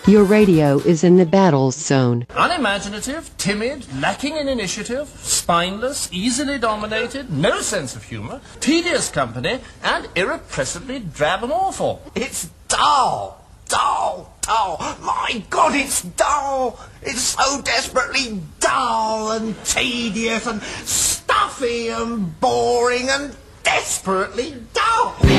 Your radio is in the battle zone. Unimaginative, timid, lacking in initiative, spineless, easily dominated, no sense of humour, tedious company, and irrepressibly drab and awful. It's dull, dull, dull. My God, it's dull. It's so desperately dull and tedious and stuffy and boring and desperately dull.